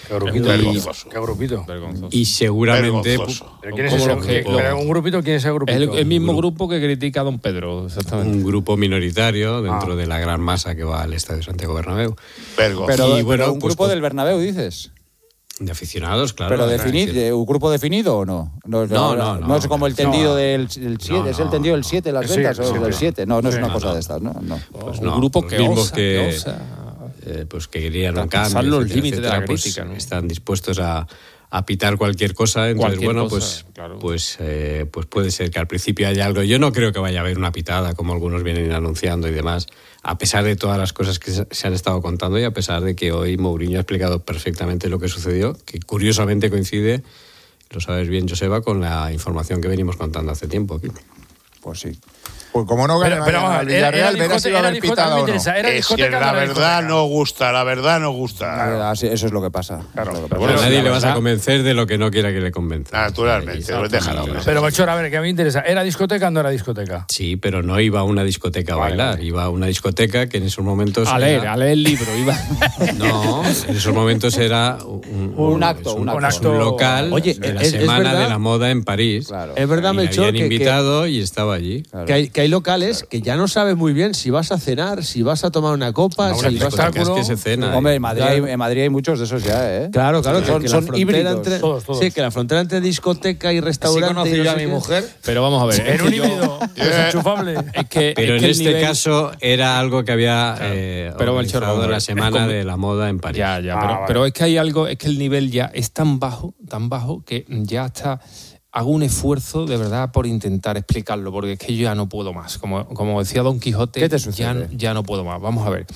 Vergonzoso. Qué grupito. Y seguramente... ¿Un grupito? ¿Quién es ese grupito? El mismo grupo que critica a don Pedro, exactamente. Un grupo minoritario dentro de la gran masa que va al Estadio Santiago Bernabéu. Pero un pues, grupo del Bernabéu, dices. De aficionados, claro. ¿Pero un grupo definido o no? No es como el tendido del 7, es el tendido del 7, las ventas, o del 7. No es una cosa de estas, ¿no? Pues un grupo que mismos osa. Pues que querían un cambio, pasar los límites de la pues, crítica, ¿no? están dispuestos a pitar cualquier cosa. Entonces, pues puede ser que al principio haya algo. Yo no creo que vaya a haber una pitada, como algunos vienen anunciando y demás, a pesar de todas las cosas que se han estado contando y a pesar de que hoy Mourinho ha explicado perfectamente lo que sucedió, que curiosamente coincide, lo sabes bien, Joseba, con la información que venimos contando hace tiempo aquí. Pues sí. Pues como no gana el Villarreal, verás si va a haber pitada o no. Es que la verdad no gusta. Eso es lo que pasa. Claro, pero a nadie le vas a convencer de lo que no quiera que le convenza. Naturalmente, déjalo. Pero, Melchor, a ver, que a mí me interesa. ¿Era discoteca o no era discoteca? Sí, pero no iba a una discoteca a bailar. Iba a una discoteca que en esos momentos... A leer el libro. No, en esos momentos era un local de la Semana de la Moda en París. Claro. Es verdad, Melchor, habían invitado y estaba allí. Claro. Que hay locales que ya no sabes muy bien si vas a cenar, si vas a tomar una copa, si vas a... Es que se cena. Hombre, en Madrid hay muchos de esos ya, ¿eh? Claro, son híbridos. Todos. Sí, que la frontera entre discoteca y restaurante... Sí conocí yo a mi mujer. Pero vamos a ver. En un híbrido desenchufable. Pero en este caso era algo que había organizado Melchor, la Semana de la Moda en París. Pero es que hay algo, es que el nivel ya es tan bajo, que ya está... Hago un esfuerzo de verdad por intentar explicarlo, porque es que yo ya no puedo más. Como decía Don Quijote, ¿qué te sucede? Ya no puedo más. Vamos a ver.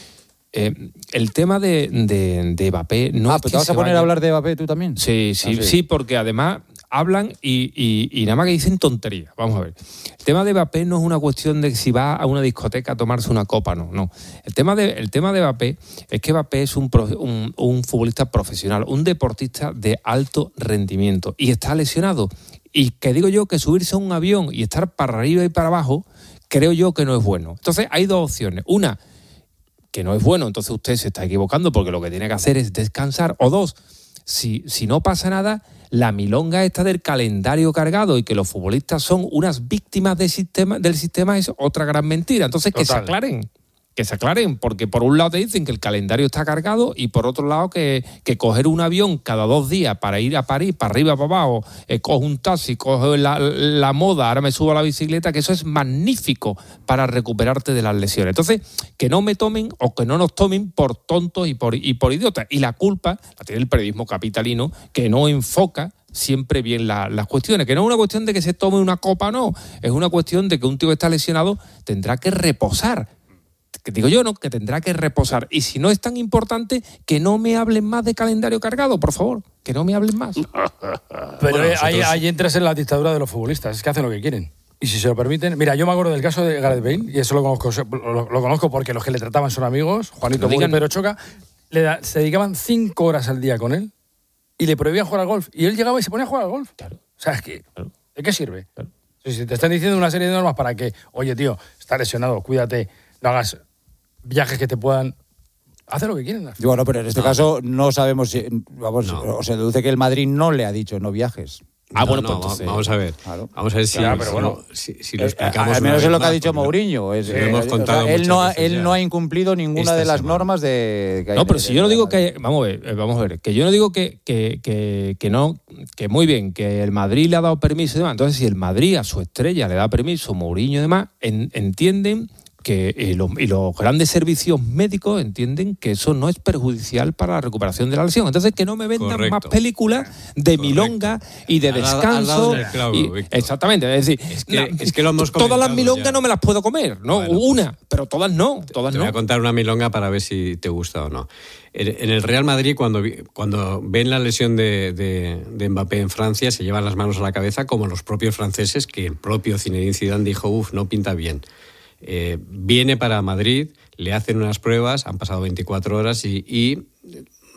El tema de Mbappé no es ¿pero te vas a poner a hablar de Mbappé tú también? Sí, porque además hablan y nada más que dicen tonterías. Vamos a ver. El tema de Mbappé no es una cuestión de si va a una discoteca a tomarse una copa, no. El tema de Mbappé es que Mbappé es un futbolista profesional, un deportista de alto rendimiento y está lesionado. Y que digo yo que subirse a un avión y estar para arriba y para abajo, creo yo que no es bueno. Entonces hay dos opciones. Una, que no es bueno, entonces usted se está equivocando porque lo que tiene que hacer es descansar. O dos, si no pasa nada, la milonga esta del calendario cargado y que los futbolistas son unas víctimas del sistema es otra gran mentira. Entonces, que se aclaren, porque por un lado te dicen que el calendario está cargado y por otro lado que coger un avión cada 2 días para ir a París, para arriba, para abajo, coge un taxi, coge la moda, ahora me subo a la bicicleta, que eso es magnífico para recuperarte de las lesiones. Entonces, que no me tomen o que no nos tomen por tontos y por idiotas. Y la culpa la tiene el periodismo capitalino, que no enfoca siempre bien las cuestiones, que no es una cuestión de que se tome una copa, no, es una cuestión de que un tío que está lesionado tendrá que reposar. Que digo yo, ¿no? Que tendrá que reposar. Y si no es tan importante, que no me hablen más de calendario cargado, por favor. Que no me hablen más. Pero ahí entras en la dictadura de los futbolistas. Es que hacen lo que quieren. Y si se lo permiten... Mira, yo me acuerdo del caso de Gareth Bale, y eso lo conozco porque los que le trataban son amigos, Juanito Muro y Pedro Choca, se dedicaban 5 horas al día con él y le prohibían jugar al golf. Y él llegaba y se ponía a jugar al golf. Claro. O sea, es que... ¿De qué sirve? Claro. Si te están diciendo una serie de normas para que, oye, tío, está lesionado, cuídate, no hagas viajes que te puedan... Hace lo que quieren. Bueno, pero en este caso no sabemos si... O se deduce que el Madrid no le ha dicho no viajes. Pues entonces, vamos a ver. Claro. Vamos a ver si lo explicamos. Al menos es lo que ha dicho Mourinho. Él no ha incumplido ninguna de las normas de... No, pero si yo no digo que... Vamos a ver. Que yo no digo que no... Que muy bien, que el Madrid le ha dado permiso y demás. Entonces, si el Madrid a su estrella le da permiso, Mourinho y demás, entienden... y los grandes servicios médicos entienden que eso no es perjudicial para la recuperación de la lesión. Entonces, que no me vendan más películas de milonga y de descanso. Exactamente. Es decir, es que lo hemos todas las milongas no me las puedo comer, ¿no? Bueno, una, pero todas no. Te voy a contar una milonga para ver si te gusta o no. En el Real Madrid, cuando ven la lesión de Mbappé en Francia, se llevan las manos a la cabeza, como los propios franceses, que el propio Zinedine Zidane dijo, no pinta bien. Viene para Madrid, le hacen unas pruebas, han pasado 24 horas y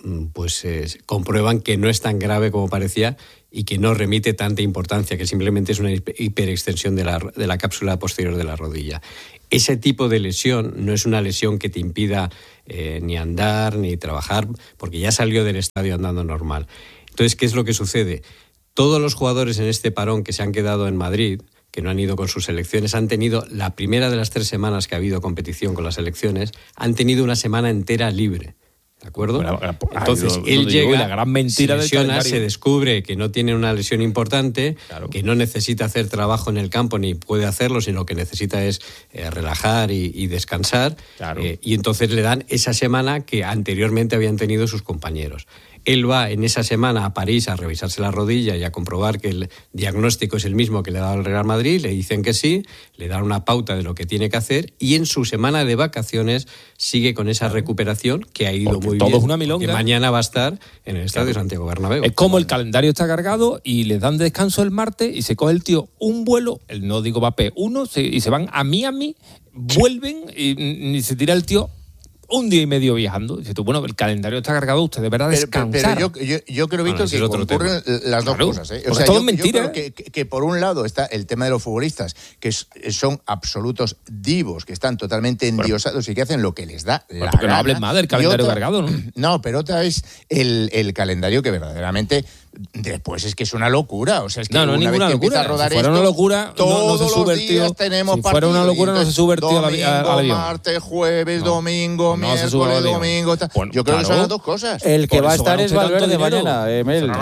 pues comprueban que no es tan grave como parecía y que no remite tanta importancia, que simplemente es una hiperextensión de la cápsula posterior de la rodilla. Ese tipo de lesión no es una lesión que te impida ni andar ni trabajar, porque ya salió del estadio andando normal. Entonces, ¿qué es lo que sucede? Todos los jugadores en este parón que se han quedado en Madrid, que no han ido con sus selecciones, han tenido, la primera de las 3 semanas que ha habido competición con las selecciones, han tenido una semana entera libre. ¿De acuerdo? Bueno, entonces, él llega, la gran mentira se lesiona, se descubre que no tiene una lesión importante, que no necesita hacer trabajo en el campo ni puede hacerlo, sino que necesita es relajar y descansar. Y entonces le dan esa semana que anteriormente habían tenido sus compañeros. Él va en esa semana a París a revisarse la rodilla y a comprobar que el diagnóstico es el mismo que le ha dado el Real Madrid, le dicen que sí, le dan una pauta de lo que tiene que hacer y en su semana de vacaciones sigue con esa recuperación que ha ido muy bien. Todo es una milonga. Que mañana va a estar en el Estadio Santiago Bernabéu. Es como el calendario está cargado y les dan descanso el martes y se coge el tío un vuelo, no digo Mbappé, y se van a Miami, vuelven y se tira el tío un día y medio viajando. Dices tú, bueno, el calendario está cargado, usted deberá descansar. Pero yo creo, Víctor, que concurren las dos cosas. O sea, todo es mentira. Yo creo que por un lado está el tema de los futbolistas, que son absolutos divos, que están totalmente endiosados y que hacen lo que les da la porque gana. no hables más del calendario cargado, ¿no? No, pero otra es el calendario que verdaderamente después es que es una locura. O sea, es que no, una ninguna vez que locura. empieza a rodar Si fuera una locura, todos no se sube los el tío. días tenemos Si fuera una locura, no se sube el tío al avión. Martes, jueves, domingo, no se sube al miércoles, avión. domingo. Bueno, yo creo que son las dos cosas. El que Por va a eso estar gana es usted tanto Valverde dinero. mañana, Mel.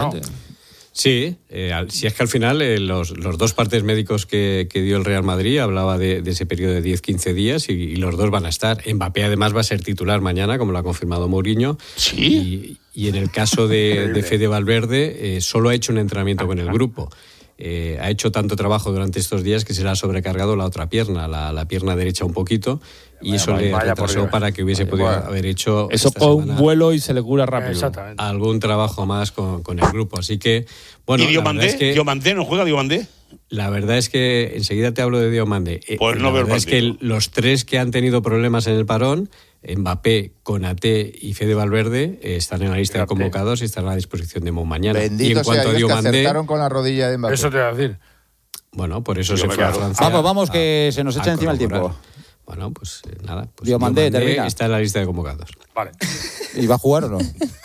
Sí, si es que al final los dos partes médicos que dio el Real Madrid hablaba de ese periodo de 10-15 días y los dos van a estar. Mbappé además va a ser titular mañana, como lo ha confirmado Mourinho. Sí. Y en el caso de Fede Valverde, solo ha hecho un entrenamiento con el grupo. Ha hecho tanto trabajo durante estos días que se le ha sobrecargado la otra pierna, la pierna derecha un poquito, y eso le retrasó para que hubiese podido haber hecho eso con un vuelo y se le cura rápido. Exactamente. Algún trabajo más con el grupo. Así que, bueno, ¿Y Diomandé? ¿Diomandé no juega Diomandé? La verdad es que enseguida te hablo de Diomandé. Pues no la veo el verdad es que partido. los 3 que han tenido problemas en el parón, Mbappé, Konaté y Fede Valverde, están en la lista de convocados y están a la disposición de mañana. Bendito y en cuanto sea a Dios que Diomandé, acertaron con la rodilla de Mbappé. Eso te voy a decir. bueno, por eso se fue a Francia. Vamos, que se nos echa encima el tiempo. Bueno, pues nada. Pues Diomandé termina. Está en la lista de convocados. Vale. ¿Y va a jugar o no?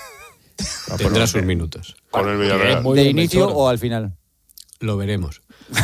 Tendrá sus minutos. Con el Villarreal. ¿De inicio o al final? Lo veremos.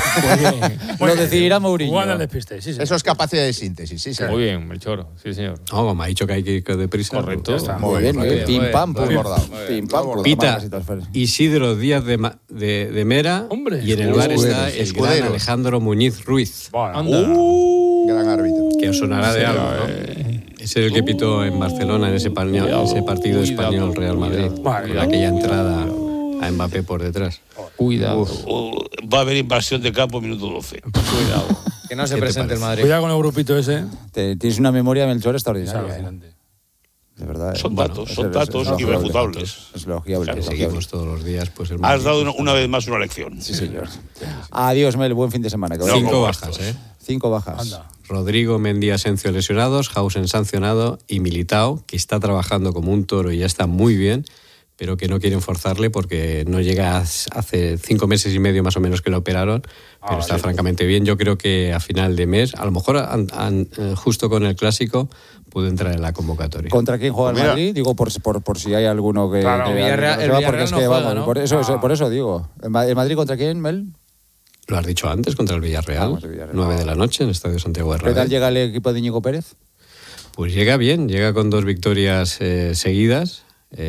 Lo decidirá Mourinho. Jugando al despiste, sí, sí. Eso es capacidad de síntesis, sí, sí. Muy bien, Melchor. Sí, señor. No, como ha dicho que hay que ir deprisa. Correcto. pues, Está. Muy bien, muy bien. Pim, pam, pum. bordado. Pim, pam, pum. Pita Isidro Díaz de Mera. Hombre. Y en el bar está el Escuderos. gran Alejandro Muñiz Ruiz, Anda. Gran árbitro. que os sonará de algo, ¿no? Es el que pitó en Barcelona en ese partido español Real Madrid, con aquella entrada a Mbappé por detrás. Cuidado. Va a haber invasión de campo minuto 12. Cuidado. Que no se ¿Qué te presente el parece? Madrid. Cuidado con el grupito ese. Tienes una memoria, Melchor, Es extraordinaria. alucinante. De verdad. Son Bueno, datos, es son datos elogiable. irrefutables. Es elogiable. Que es seguimos elogiable. todos los días, pues el Has Madrid, dado pues, una vez más una lección. Sí, señor. Adiós, Mel. Buen fin de semana. Que No, vaya. 5 como bajas, estos. 5 bajas. Anda. Rodrigo, Mendy, Asencio lesionados, Hausen sancionado y Militao, que está trabajando como un toro y ya está muy bien, pero que no quieren forzarle porque no llega hace 5 meses y medio más o menos que lo operaron, pero está francamente bien. Yo creo que a final de mes, a lo mejor justo con el Clásico, puede entrar en la convocatoria. ¿Contra quién juega el Pues mira. Madrid? Digo, por si hay alguno que... Claro, que- Villarreal- que el va, Villarreal porque es no que, juega, vamos, ¿no? por eso digo. ¿El Madrid contra quién, Mel? Lo has dicho antes, contra el Villarreal, Vamos, el Villarreal. 9 de la noche en el Estadio Santiago ¿Qué tal Bernabéu. llega el equipo de Íñigo Pérez? Pues llega bien, llega con 2 victorias seguidas,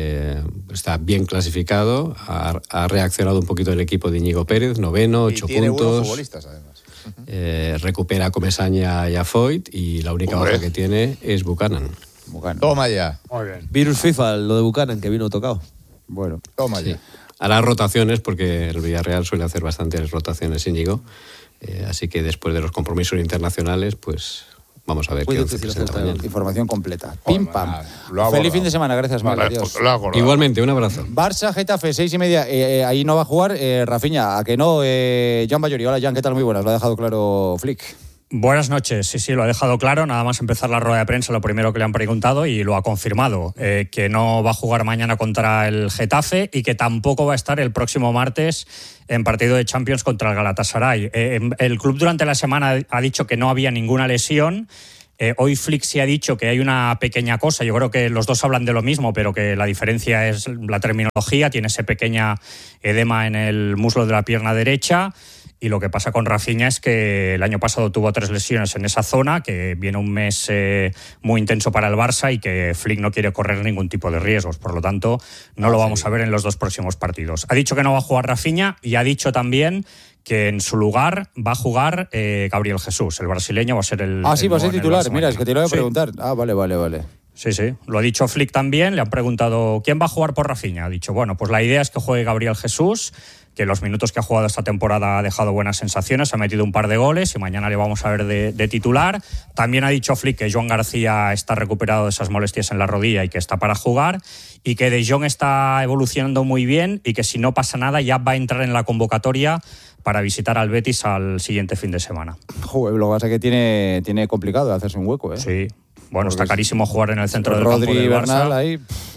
está bien clasificado, ha reaccionado un poquito el equipo de Íñigo Pérez, 9º, 8 Y tiene buenos puntos. futbolistas, además. Recupera a Comesaña y a Foyt y la única Hombre. baja que tiene es Buchanan. Bueno, Toma ya, Muy bien. Virus FIFA, lo de Buchanan, que vino tocado. bueno. toma ya. Hará rotaciones porque el Villarreal suele hacer bastantes rotaciones Íñigo, así que después de los compromisos internacionales, pues vamos a ver qué Cuídate once si lo presenta acepta mañana. Información completa. Pim, pam. lo ha abordado. Feliz fin de semana. Gracias, Mel. Vale, Adiós. pues lo hago, lo hago. Igualmente, un abrazo. Barça, Getafe, 6:30. Ahí no va a jugar Rafinha. ¿A que no? Jan Bayori. Hola, Jan. ¿Qué tal? Muy buenas. Lo ha dejado claro Flick. Buenas noches. Sí, lo ha dejado claro. Nada más empezar la rueda de prensa, lo primero que le han preguntado y lo ha confirmado, que no va a jugar mañana contra el Getafe y que tampoco va a estar el próximo martes en partido de Champions contra el Galatasaray. El club durante la semana ha dicho que no había ninguna lesión. Hoy Flick sí ha dicho que hay una pequeña cosa. Yo creo que los dos hablan de lo mismo, pero que la diferencia es la terminología. Tiene ese pequeña edema en el muslo de la pierna derecha. Y lo que pasa con Rafinha es que el año pasado tuvo 3 lesiones en esa zona, que viene un mes muy intenso para el Barça y que Flick no quiere correr ningún tipo de riesgos. Por lo tanto, no lo vamos a ver en los 2 próximos partidos. Ha dicho que no va a jugar Rafinha y ha dicho también que en su lugar va a jugar Gabriel Jesús. El brasileño va a ser el... sí, va a ser titular. Mira, es que te lo voy a preguntar. Vale. Sí. Lo ha dicho Flick también. Le han preguntado ¿quién va a jugar por Rafinha? Ha dicho, bueno, pues la idea es que juegue Gabriel Jesús, que los minutos que ha jugado esta temporada ha dejado buenas sensaciones, ha metido un par de goles y mañana le vamos a ver de titular. También ha dicho Flick que Joan García está recuperado de esas molestias en la rodilla y que está para jugar, y que De Jong está evolucionando muy bien y que si no pasa nada ya va a entrar en la convocatoria para visitar al Betis al siguiente fin de semana. Joder, lo que pasa es que tiene complicado hacerse un hueco, ¿eh? Sí. Bueno, está carísimo jugar en el centro del Rodri campo del Barça. Bernal ahí,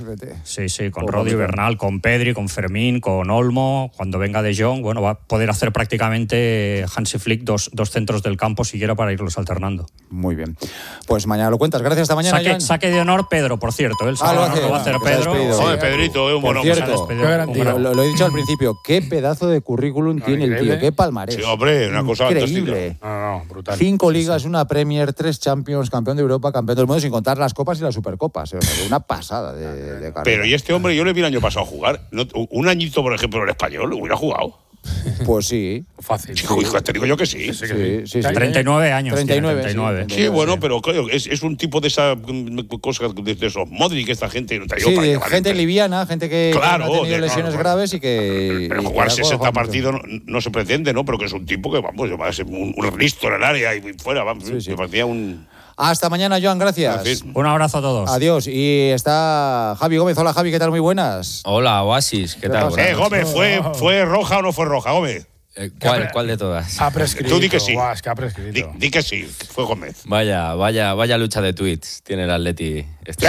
Sí, con Rodri, Bernal, con Pedri, con Fermín, con Olmo. Cuando venga De Jong, bueno, va a poder hacer prácticamente Hansi Flick dos centros del campo siquiera para irlos alternando. Muy bien. Pues mañana lo cuentas. Gracias, hasta mañana, Joan. Saque de honor Pedro, por cierto. El lo va a hacer Pedro. Joder, Pedrito, un por cierto, lo he dicho al principio, qué pedazo de currículum tiene el tío, qué palmarés. Sí, hombre, una cosa increíble. No, brutal. 5 ligas, una Premier, 3 Champions, campeón de Europa, campeón del mundo, sin contar las copas y las supercopas. Una pasada de carrera. Pero y este hombre, yo le vi el año pasado jugar. Un añito, por ejemplo, en español, hubiera jugado. Pues sí. Fácil. Hijo, te digo yo que sí. Sí. 39 años. 39. Sí, bueno, pero claro, es un tipo de esa cosa, de esos Modric, esta gente. Gente liviana, gente que claro, no ha tenido lesiones graves y que... Pero jugar 60 partidos no se pretende, ¿no? Pero que es un tipo que, vamos, va a ser un risto en el área y fuera, vamos. Me parecía un... Hasta mañana, Joan, gracias. Un abrazo a todos. Adiós. Y está Javi Gómez. Hola, Javi, ¿qué tal? Muy buenas. Hola, Oasis, ¿qué tal? Gómez, ¿fue roja o no fue roja, Gómez? ¿Cuál de todas? Ha prescrito. Tú di que sí. Que ha prescrito. Di que sí, fue Gómez. Vaya lucha de tweets tiene el Atleti.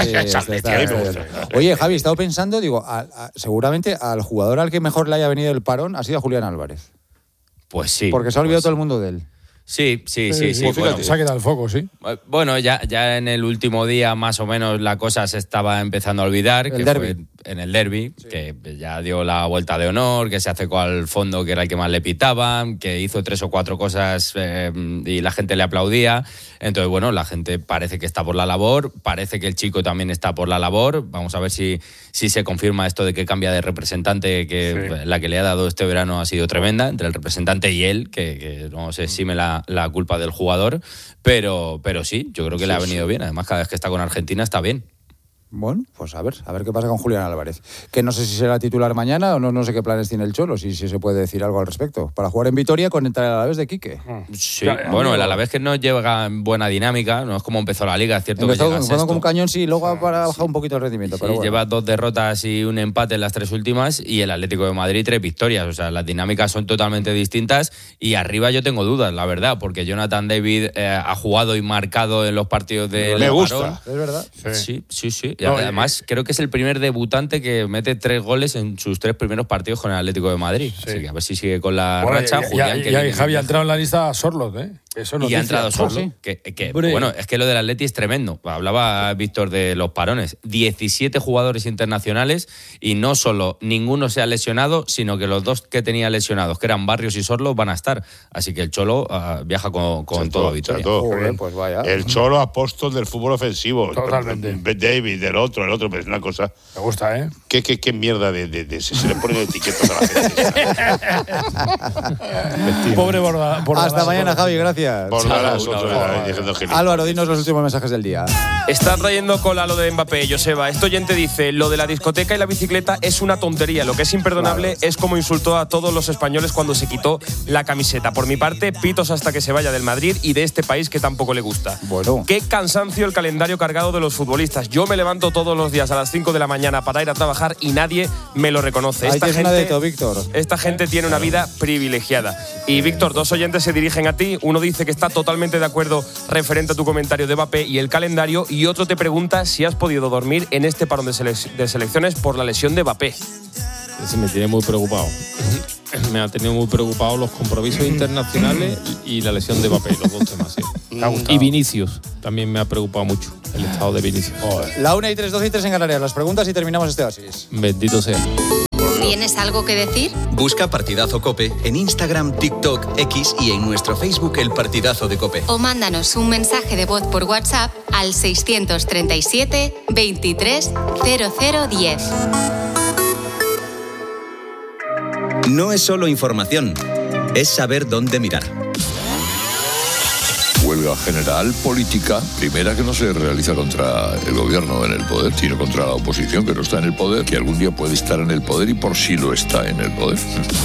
Oye, Javi, he estado pensando, digo, seguramente al jugador al que mejor le haya venido el parón ha sido a Julián Álvarez. Pues sí. Porque se ha olvidado todo el mundo de él. Sí. Pues fíjate, se ha quedado el foco, sí. Bueno, ya en el último día más o menos la cosa se estaba empezando a olvidar. Fue en el derbi, que ya dio la vuelta de honor, que se acercó al fondo, que era el que más le pitaban, que hizo 3 o 4 cosas y la gente le aplaudía. Entonces, bueno, la gente parece que está por la labor, parece que el chico también está por la labor. Vamos a ver si se confirma esto de que cambia de representante, que la que le ha dado este verano ha sido tremenda, entre el representante y él, que no se exime la culpa del jugador, pero sí, yo creo que le ha venido bien. Además, cada vez que está con Argentina está bien. Bueno, pues a ver qué pasa con Julián Álvarez. Que no sé si será titular mañana o no sé qué planes tiene el Cholo, si se puede decir algo al respecto. Para jugar en Vitoria con el Alavés de Quique. Sí, bueno, el Alavés que no lleva en buena dinámica, no es como empezó la Liga, es cierto. Empezó que jugando como cañón, sí, luego ha bajado un poquito el rendimiento. Sí, pero bueno. Lleva 2 derrotas y un empate en las 3 últimas, y el Atlético de Madrid 3 victorias. O sea, las dinámicas son totalmente distintas, y arriba yo tengo dudas, la verdad, porque Jonathan David ha jugado y marcado en los partidos de Me gusta. Es verdad. Sí. Y además creo que es el primer debutante que mete 3 goles en sus 3 primeros partidos con el Atlético de Madrid. Sí. Así que a ver si sigue con la racha. Julián, Javi ha entrado en la lista Sorloth, ¿eh? Eso y ha entrado Sorloth. Bueno, es que lo del Atleti es tremendo. Hablaba Víctor de los parones. 17 jugadores internacionales y no solo ninguno se ha lesionado, sino que los 2 que tenía lesionados, que eran Barrios y Sorloth, van a estar. Así que el Cholo viaja con todo Vitoria. Pues vaya. El Cholo apóstol del fútbol ofensivo. Totalmente. David, el otro, pero es una cosa... Me gusta, ¿eh? ¿Qué mierda de se le ponen etiquetas a la gente? Pobre Borda. Hasta mañana, Javi, gracias. Álvaro, dinos los últimos mensajes del día. Está trayendo cola lo de Mbappé, Joseba. Este oyente dice, lo de la discoteca y la bicicleta es una tontería. Lo que es imperdonable es como insultó a todos los españoles cuando se quitó la camiseta. Por mi parte, pitos hasta que se vaya del Madrid y de este país que tampoco le gusta. Bueno. Qué cansancio el calendario cargado de los futbolistas. Yo me levanto todos los días a las 5 de la mañana para ir a trabajar y nadie me lo reconoce. Víctor. Esta gente tiene una vida privilegiada. Y Víctor, 2 oyentes se dirigen a ti. Uno dice dice que está totalmente de acuerdo referente a tu comentario de Mbappé y el calendario. Y otro te pregunta si has podido dormir en este parón de selecciones por la lesión de Mbappé. Ese me tiene muy preocupado. Me ha tenido muy preocupado los compromisos internacionales y la lesión de Mbappé, los dos temas, sí. Y Vinicius, también me ha preocupado mucho el estado de Vinicius. La 1:03, 12:03 en Canarias. Las preguntas y terminamos este oasis. Bendito sea. ¿Tienes algo que decir? Busca Partidazo COPE en Instagram, TikTok, X y en nuestro Facebook El Partidazo de COPE. O mándanos un mensaje de voz por WhatsApp al 637 23 0010. No es solo información, es saber dónde mirar. Huelga general política, primera que no se realiza contra el gobierno en el poder, sino contra la oposición que no está en el poder, que algún día puede estar en el poder y por sí lo está en el poder.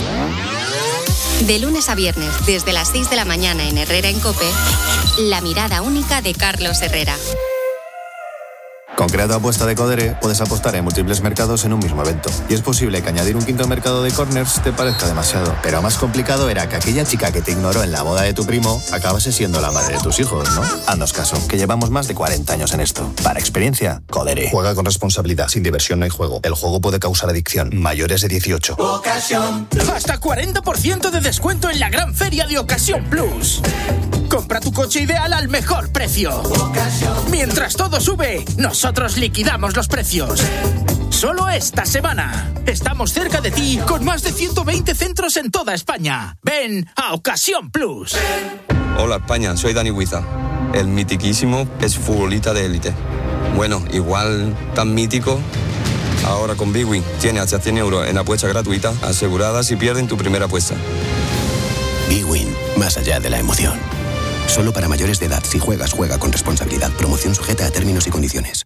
De lunes a viernes, desde las 6 de la mañana en Herrera en COPE, la mirada única de Carlos Herrera. Con Creato Apuesta de Codere puedes apostar en múltiples mercados en un mismo evento. Y es posible que añadir un quinto mercado de corners te parezca demasiado. Pero más complicado era que aquella chica que te ignoró en la boda de tu primo acabase siendo la madre de tus hijos, ¿no? Haznos caso, que llevamos más de 40 años en esto. Para experiencia, Codere. Juega con responsabilidad. Sin diversión no hay juego. El juego puede causar adicción. Mayores de 18. Ocasión. Hasta 40% de descuento en la gran feria de Ocasión Plus. Compra tu coche ideal al mejor precio. Ocasión. Mientras todo sube, nosotros liquidamos los precios. Solo esta semana. Estamos cerca de ti con más de 120 centros en toda España. Ven a Ocasión Plus. Hola España, soy Dani Huiza. El mitiquísimo es futbolista de élite. Bueno, igual tan mítico. Ahora con Bwin tiene hasta 100 euros en apuesta gratuita asegurada si pierden tu primera apuesta. Bwin, más allá de la emoción. Solo para mayores de edad. Si juegas, juega con responsabilidad. Promoción sujeta a términos y condiciones.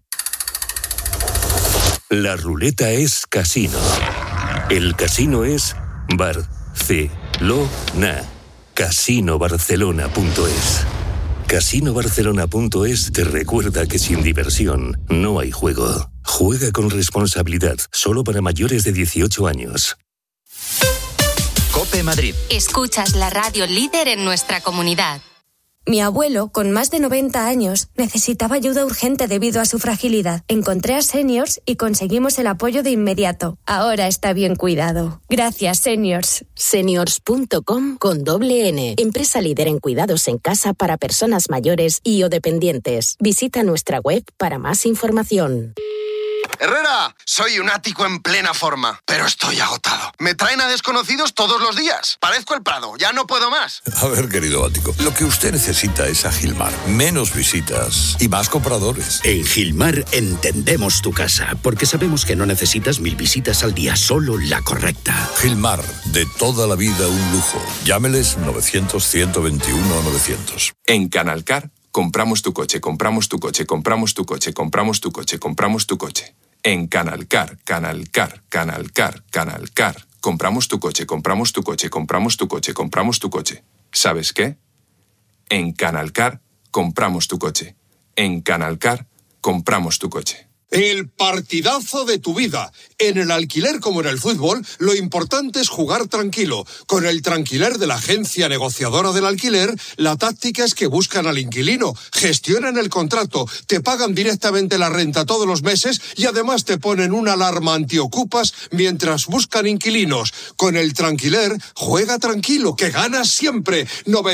La ruleta es casino. El casino es Barcelona. Casinobarcelona.es. Casinobarcelona.es te recuerda que sin diversión no hay juego. Juega con responsabilidad. Solo para mayores de 18 años. COPE Madrid. Escuchas la radio líder en nuestra comunidad. Mi abuelo, con más de 90 años, necesitaba ayuda urgente debido a su fragilidad. Encontré a Seniors y conseguimos el apoyo de inmediato. Ahora está bien cuidado. Gracias, Seniors. Seniors.com con doble N. Empresa líder en cuidados en casa para personas mayores y o dependientes. Visita nuestra web para más información. Herrera, soy un ático en plena forma, pero estoy agotado. Me traen a desconocidos todos los días. Parezco el Prado, ya no puedo más. A ver, querido ático, lo que usted necesita es a Gilmar. Menos visitas y más compradores. En Gilmar entendemos tu casa, porque sabemos que no necesitas 1000 visitas al día, solo la correcta. Gilmar, de toda la vida un lujo. Llámeles 900-121-900. En Canalcar, compramos tu coche, compramos tu coche, compramos tu coche, compramos tu coche, compramos tu coche. En Canalcar, Canalcar, Canalcar, Canalcar. Compramos tu coche, compramos tu coche, compramos tu coche, compramos tu coche. ¿Sabes qué? En Canalcar, compramos tu coche. En Canalcar, compramos tu coche. El partidazo de tu vida. En el alquiler como en el fútbol, lo importante es jugar tranquilo. Con el Tranquiler de la agencia negociadora del alquiler, la táctica es que buscan al inquilino, gestionan el contrato, te pagan directamente la renta todos los meses y además te ponen una alarma antiocupas mientras buscan inquilinos. Con el Tranquiler, juega tranquilo, que ganas siempre.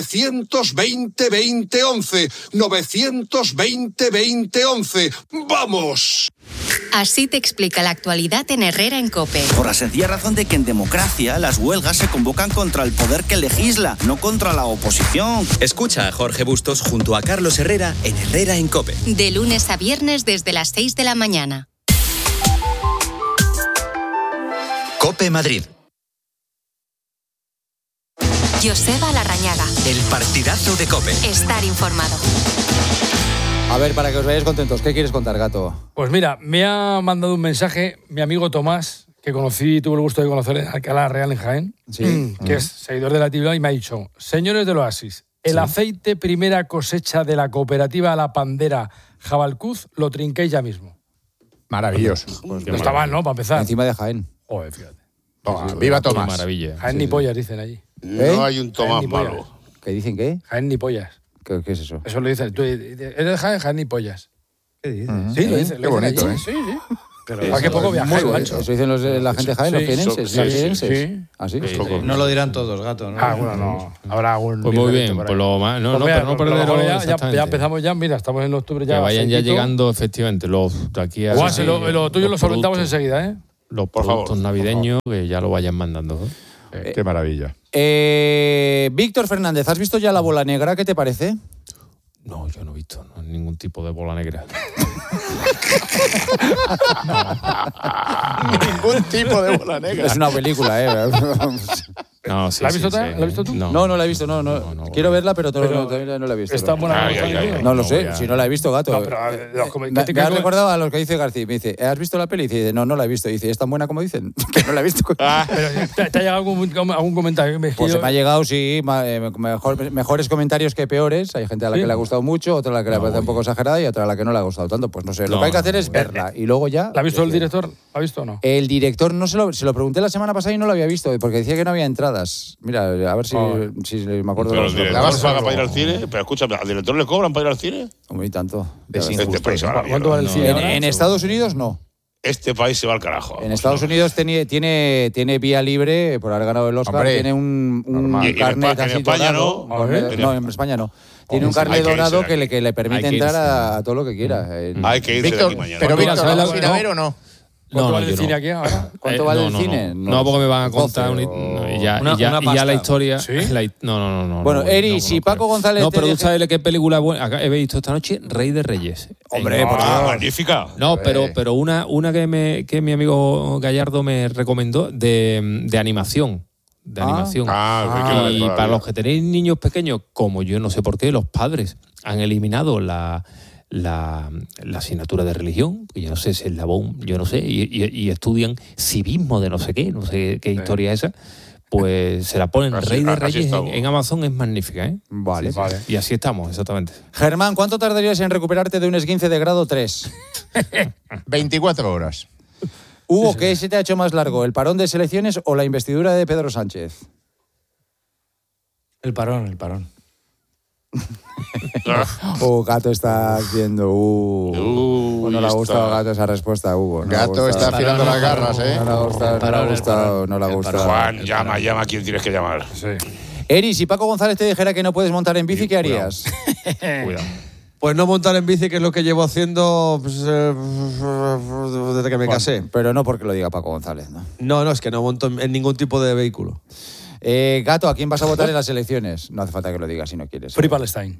920-2011. 920-2011. ¡Vamos! Así te explica la actualidad en Herrera en COPE. Por la sencilla razón de que en democracia las huelgas se convocan contra el poder que legisla, no contra la oposición. Escucha a Jorge Bustos junto a Carlos Herrera en Herrera en COPE. De lunes a viernes desde las 6 de la mañana. COPE Madrid. Joseba Larrañaga. El partidazo de COPE. Estar informado. A ver, para que os veáis contentos, ¿qué quieres contar, gato? Pues mira, me ha mandado un mensaje mi amigo Tomás, que tuve el gusto de conocer en Alcalá Real, en Jaén, sí. Que es seguidor de la actividad, y me ha dicho: señores del Oasis, el aceite primera cosecha de la cooperativa La Pandera Jabalcuz lo trinquéis ya mismo. Maravilloso. Pues no está mal, ¿no? Para empezar. Encima de Jaén. Joder, fíjate. Viva Tomás. Maravilla. Jaén ni pollas, dicen allí. No hay un Tomás malo. ¿Qué dicen qué? Jaén ni pollas. ¿Qué es eso? Eso lo dicen. Tú eres de Jaén, Jaén ni pollas. ¿Qué dices? Sí, lo dicen. Qué bonito, allí. Sí. Pero ¿a qué poco viajáis, macho? Eso dicen la gente de Jaén, los jienenses. Sí. ¿Ah, sí? No lo dirán todos, Gato, ¿no? Bueno, no. Habrá algún... Pues muy bien, pues lo más... No, pero no perderlo ya empezamos ya, mira, estamos en octubre ya. Que vayan ya llegando, efectivamente, los de aquí a... Lo tuyo lo solventamos enseguida, ¿eh? Los productos navideños, que ya lo vayan mandando. Qué maravilla. Víctor Fernández, ¿has visto ya La Bola Negra? ¿Qué te parece? No, yo no he visto ningún tipo de bola negra. Ningún tipo de bola negra. Es una película, ¿eh? No, sí, ¿La has visto, sí. ¿La has visto tú? No la he visto, no. Quiero verla, pero todavía no la he visto. ¿Está buena? No lo sé, si no la he visto, Gato. No, pero, me ha recordado a lo que dice García. Me dice, ¿has visto la peli? Y dice, no la he visto. Y dice, ¿es tan buena como dicen? Que no la he visto. Pero ¿te ha llegado algún comentario? Pues se me ha llegado, sí, mejores comentarios que peores. Hay gente a la que le ha gustado mucho, otra a la que le parece un poco exagerada y otra a la que no le ha gustado tanto. Pues no sé, lo que hay que hacer es verla y luego ya... ¿La ha visto el director? ¿La ha visto o no? El director no se lo pregunté la semana pasada y no lo había visto, porque decía que no había entradas. Mira, a ver si me acuerdo. Pero el director paga para ir al cine. Pero escúchame, ¿al director le cobran para ir al cine? Muy tanto. ¿Cuánto vale el cine? En Estados Unidos no. Este país se va al carajo. En Estados Unidos tiene vía libre por haber ganado el Oscar. Hombre, tiene un carnet así en España dorado. no. No, en España no. Tiene un carnet dorado que le permite entrar a todo lo que quiera. Hay que irse de aquí mañana. Pero Víctor, ¿vamos a ir a ver o no? ¿Cuánto vale el cine aquí ahora? ¿Cuánto vale el cine? No, porque me van a contar y ya la historia. ¿Sí? No. Bueno, Eri, si Paco González. No, pero tú sabes qué película buena. He visto esta noche Rey de Reyes. Hombre, por Dios. Magnífica. No, pero una que mi amigo Gallardo me recomendó de animación. Y para los que tenéis niños pequeños, como yo no sé por qué, los padres han eliminado la asignatura de religión, que yo no sé si es la BOM, yo no sé, y estudian civismo de no sé qué historia es esa, pues se la ponen Rey de Reyes en Amazon, es magnífica, ¿eh? Vale. Y así estamos, exactamente. Germán, ¿cuánto tardarías en recuperarte de un esguince de grado 3? 24 horas. Hugo, ¿qué se te ha hecho más largo, el parón de selecciones o la investidura de Pedro Sánchez? El parón. Gato está haciendo. No le ha gustado a Gato esa respuesta, Hugo. Gato está afilando las garras, ¿eh? No le ha gustado. Juan, llama a quien tienes que llamar. Sí. Eri, si Paco González te dijera que no puedes montar en bici, ¿qué harías? Cuidado. Pues no montar en bici, que es lo que llevo haciendo desde que me casé. Pero no porque lo diga Paco González, ¿no? No, es que no monto en ningún tipo de vehículo. Gato, ¿a quién vas a votar en las elecciones? No hace falta que lo digas si no quieres. Free Palestine.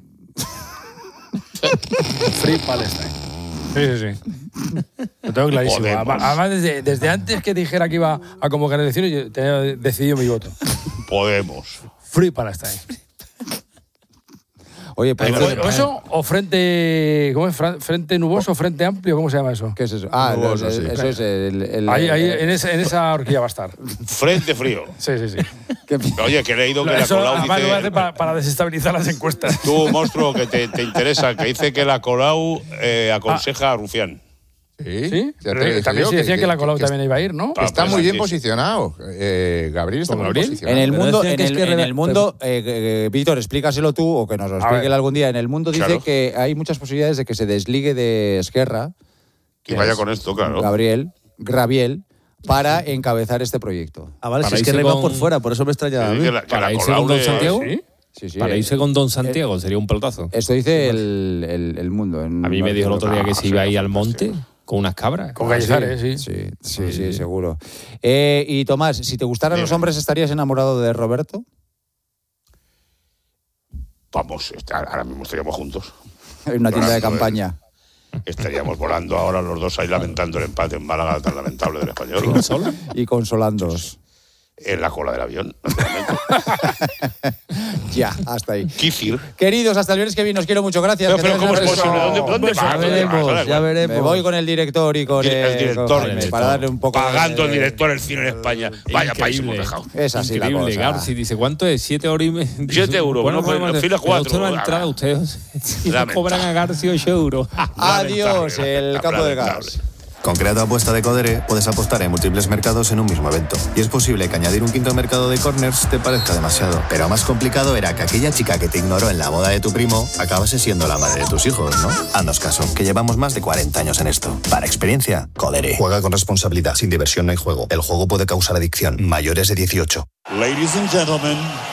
Free Palestine. Sí. Lo tengo clarísimo. Además, desde antes que dijera que iba a convocar elecciones, yo tenía decidido mi voto. Podemos. Free Palestine. Oye, pues ¿Eso o frente... ¿Cómo es? ¿Frente nuboso o frente amplio? ¿Cómo se llama eso? ¿Qué es eso? Nuboso, eso es el ahí en esa horquilla va a estar. Frente frío. Sí. Oye, que he leído que la Colau dice... Lo voy a hacer para desestabilizar las encuestas. Tú, monstruo, que te interesa, que dice que la Colau aconseja a Rufián. ¿Sí? También se decía que la Colau también iba a ir, ¿no? Está muy bien posicionado. Gabriel está muy bien posicionado. En el mundo, Víctor, explícaselo tú o que nos lo explique él algún día. En el mundo dice que hay muchas posibilidades de que se desligue de Esquerra. Que vaya con esto, claro. Graviel, para encabezar este proyecto. Vale, si es que va por fuera, por eso me extraña. ¿Para irse con Don Santiago? Sí. Para irse con Don Santiago sería un pelotazo. Esto dice el mundo. A mí me dijo el otro día que se iba ahí al monte con unas cabras. Con Cañizares, sí, seguro. Y Tomás, si te gustaran los hombres, ¿estarías enamorado de Roberto? Vamos, ahora mismo estaríamos juntos. En una tienda de campaña. Estaríamos volando ahora los dos ahí lamentando el empate en Málaga tan lamentable del Español. Y consolándoos. En la cola del avión. Ya, hasta ahí. Kifir. Queridos, hasta el viernes que viene, os quiero mucho. Gracias. Pero ¿cómo es posible? ¿Dónde vas? Ya veremos. Me voy con el director y con el director. Para darle un poco pagando el director el cine en España. Vaya país hemos dejado. Es así la cosa. Garci dice, ¿cuánto es? 7 horas y media. 7 euros. Bueno, pues fila 4. Usted no ha entrado, ustedes. Y le cobran a Garci 8 euros. Adiós, el campo de gas. Con Crea tu apuesta de Codere puedes apostar en múltiples mercados en un mismo evento. Y es posible que añadir un quinto mercado de corners te parezca demasiado. Pero más complicado era que aquella chica que te ignoró en la boda de tu primo acabase siendo la madre de tus hijos, ¿no? Haznos caso, que llevamos más de 40 años en esto. Para experiencia, Codere. Juega con responsabilidad. Sin diversión no hay juego. El juego puede causar adicción. Mayores de 18. Ladies and gentlemen,